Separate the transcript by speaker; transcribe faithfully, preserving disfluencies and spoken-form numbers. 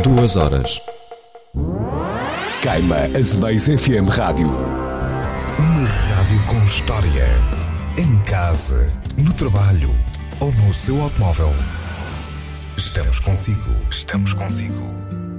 Speaker 1: Duas horas.
Speaker 2: Caima Azemais F M Rádio.
Speaker 3: Uma rádio com história. Em casa, no trabalho ou no seu automóvel. Estamos consigo. Estamos consigo.